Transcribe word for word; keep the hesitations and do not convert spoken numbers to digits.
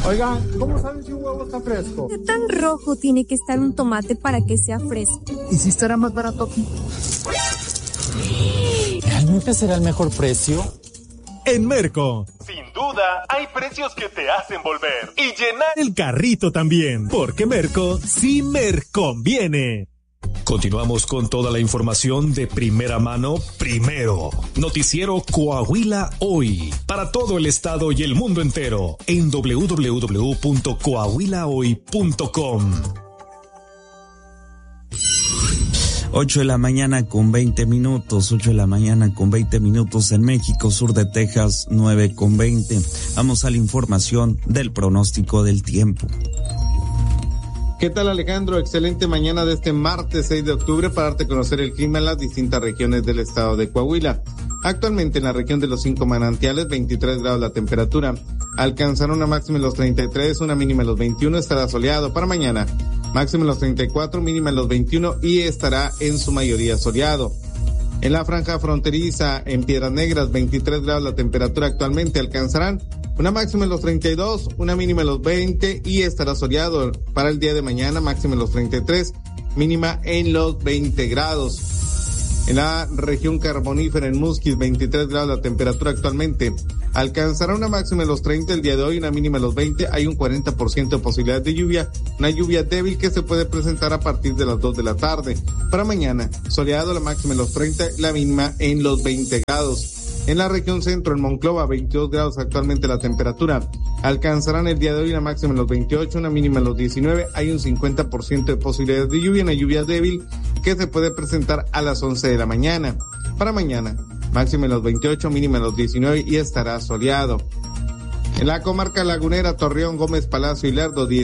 Oigan, ¿cómo saben si un huevo está fresco? ¿Qué tan rojo tiene que estar un tomate para que sea fresco? ¿Y si estará más barato aquí? ¿Realmente será el mejor precio? En Merco. Sin duda, hay precios que te hacen volver y llenar el carrito también, porque Merco sí Merconviene. Continuamos con toda la información de primera mano, primero. Noticiero Coahuila Hoy, para todo el estado y el mundo entero, en doble u doble u doble u punto coahuila hoy punto com. ocho de la mañana con veinte minutos, ocho de la mañana con veinte minutos en México, sur de Texas, nueve con veinte. Vamos a la información del pronóstico del tiempo. ¿Qué tal, Alejandro? Excelente mañana de este martes seis de octubre para darte a conocer el clima en las distintas regiones del estado de Coahuila. Actualmente en la región de los cinco manantiales, veintitrés grados la temperatura. Alcanzará una máxima en los treinta y tres, una mínima en los veintiuno, estará soleado. Para mañana, máxima en los treinta y cuatro, mínima en los veintiuno y estará en su mayoría soleado. En la franja fronteriza, en Piedras Negras, veintitrés grados la temperatura actualmente. Alcanzarán una máxima en los treinta y dos, una mínima en los veinte y estará soleado. Para el día de mañana, máxima en los treinta y tres, mínima en los veinte grados. En la región carbonífera, en Musquis, veintitrés grados la temperatura actualmente. Alcanzará una máxima en los treinta el día de hoy, una mínima en los veinte. Hay un cuarenta por ciento de posibilidad de lluvia, una lluvia débil que se puede presentar a partir de las dos de la tarde. Para mañana, soleado, la máxima en los treinta, la mínima en los veinte grados. En la región centro, en Monclova, veintidós grados actualmente la temperatura. Alcanzarán el día de hoy una máxima en los veintiocho, una mínima en los diecinueve. Hay un cincuenta por ciento de posibilidades de lluvia, una lluvia débil que se puede presentar a las once de la mañana. Para mañana, máxima en los veintiocho, mínima en los diecinueve y estará soleado. En la comarca lagunera, Torreón, Gómez Palacio y Lerdo,